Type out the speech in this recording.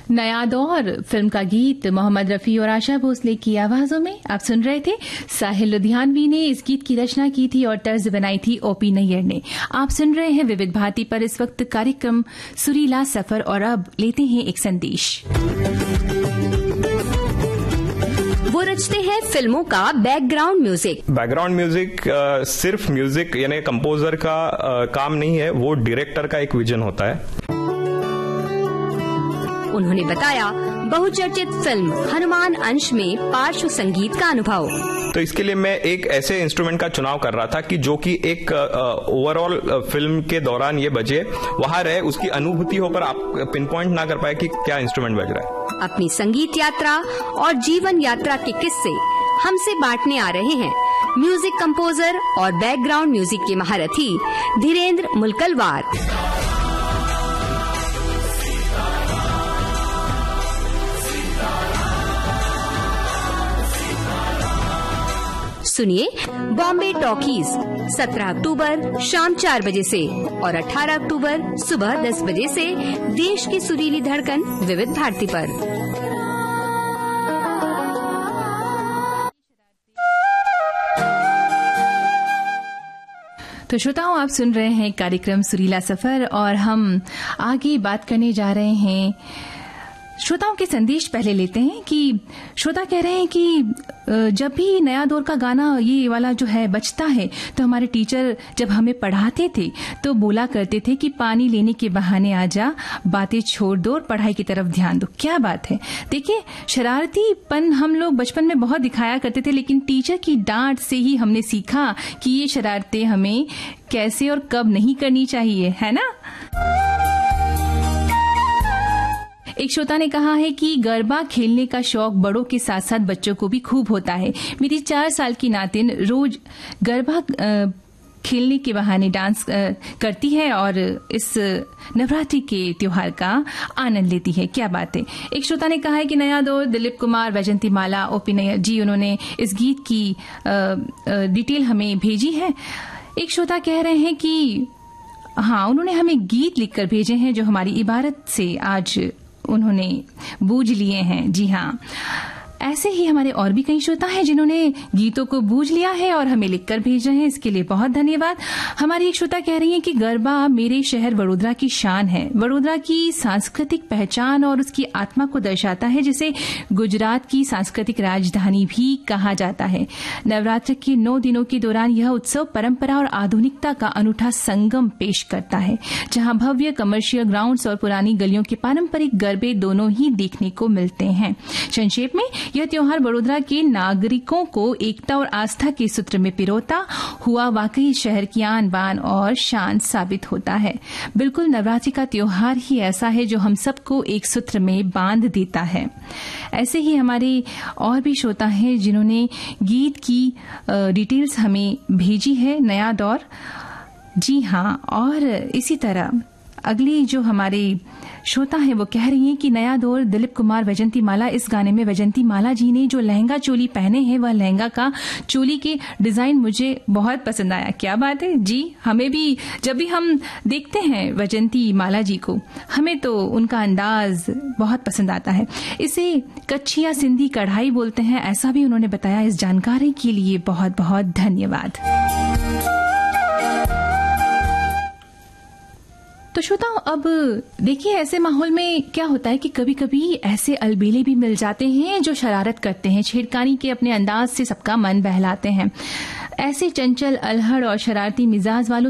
नया दौर फिल्म का गीत मोहम्मद रफी और आशा भोसले की आवाजों में आप सुन रहे थे। साहिल लुधियानवी ने इस गीत की रचना की थी और तर्ज बनाई थी ओपी नैयर ने। आप सुन रहे हैं विविध भारती पर इस वक्त कार्यक्रम सुरीला सफर और अब लेते हैं एक संदेश। वो रचते हैं फिल्मों का बैकग्राउंड म्यूजिक। बैकग्राउंड म्यूजिक सिर्फ म्यूजिक यानी कंपोजर का काम नहीं है, वो डायरेक्टर का एक विजन होता है। उन्होंने बताया बहुचर्चित फिल्म हनुमान अंश में पार्श्व संगीत का अनुभव। तो इसके लिए मैं एक ऐसे इंस्ट्रूमेंट का चुनाव कर रहा था कि जो कि एक ओवरऑल फिल्म के दौरान ये बजे, वहां रहे, उसकी अनुभूति हो, पर आप पिन पॉइंट ना कर पाए कि क्या इंस्ट्रूमेंट बज रहा है। अपनी संगीत यात्रा और जीवन यात्रा के किस्से हमसे बांटने आ रहे हैं म्यूजिक कंपोजर और बैकग्राउंड म्यूजिक के महारथी धीरेन्द्र मुलकलवार। सुनिए बॉम्बे टॉकीज 17 अक्टूबर शाम 4 बजे से और 18 अक्टूबर सुबह 10 बजे से देश की सुरीली धड़कन विविध भारती पर। तो श्रोताओं, आप सुन रहे हैं कार्यक्रम सुरीला सफर और हम आगे बात करने जा रहे हैं। श्रोताओं के संदेश पहले लेते हैं कि श्रोता कह रहे हैं कि जब भी नया दौर का गाना ये वाला जो है बजता है तो हमारे टीचर जब हमें पढ़ाते थे तो बोला करते थे कि पानी लेने के बहाने आ जा, बातें छोड़ दो और पढ़ाई की तरफ ध्यान दो। क्या बात है। देखिए, शरारतीपन हम लोग बचपन में बहुत दिखाया करते थे, लेकिन टीचर की डांट से ही हमने सीखा कि ये शरारतें हमें कैसे और कब नहीं करनी चाहिए, है ना। एक श्रोता ने कहा है कि गरबा खेलने का शौक बड़ों के साथ साथ बच्चों को भी खूब होता है। मेरी 4 साल की नातिन रोज गरबा खेलने के बहाने डांस करती है और इस नवरात्रि के त्योहार का आनंद लेती है। क्या बात है। एक श्रोता ने कहा है कि नया दौर दिलीप कुमार, वैजंती माला, ओपी नैयर जी, उन्होंने इस गीत की डिटेल हमें भेजी है। एक श्रोता कह रहे हैं कि हाँ, उन्होंने हमें गीत लिखकर भेजे हैं जो हमारी इबारत से आज उन्होंने बूझ लिए हैं। जी हाँ, ऐसे ही हमारे और भी कई श्रोता हैं जिन्होंने गीतों को बूझ लिया है और हमें लिखकर भेज रहे हैं। इसके लिए बहुत धन्यवाद। हमारी एक श्रोता कह रही है कि गरबा मेरे शहर वडोदरा की शान है, वडोदरा की सांस्कृतिक पहचान और उसकी आत्मा को दर्शाता है, जिसे गुजरात की सांस्कृतिक राजधानी भी कहा जाता है। नवरात्र के 9 दिनों के दौरान यह उत्सव परंपरा और आधुनिकता का अनूठा संगम पेश करता है, जहां भव्य कमर्शियल ग्राउंड्स और पुरानी गलियों के पारंपरिक गरबे दोनों ही देखने को मिलते हैं। संक्षेप में यह त्योहार वडोदरा के नागरिकों को एकता और आस्था के सूत्र में पिरोता हुआ वाकई शहर की आन बान और शान साबित होता है। बिल्कुल नवरात्रि का त्योहार ही ऐसा है जो हम सबको एक सूत्र में बांध देता है। ऐसे ही हमारे और भी श्रोता हैं जिन्होंने गीत की डिटेल्स हमें भेजी है। नया दौर, जी हाँ, और इसी तरह अगली जो हमारे श्रोता है वो कह रही हैं कि नया दौर दिलीप कुमार, वैजंती माला, इस गाने में वैजंती माला जी ने जो लहंगा चोली पहने हैं, वह लहंगा का चोली के डिजाइन मुझे बहुत पसंद आया। क्या बात है जी। हमें भी जब भी हम देखते हैं वैजंती माला जी को, हमें तो उनका अंदाज बहुत पसंद आता है। इसे कच्छी या सिंधी कढ़ाई बोलते हैं, ऐसा भी उन्होंने बताया। इस जानकारी के लिए बहुत बहुत धन्यवाद। तो श्रोताओं, अब देखिए, ऐसे माहौल में क्या होता है कि कभी कभी ऐसे अलबेले भी मिल जाते हैं जो शरारत करते हैं, छेड़खानी के अपने अंदाज से सबका मन बहलाते हैं। ऐसे चंचल, अलहड़ और शरारती मिजाज वालों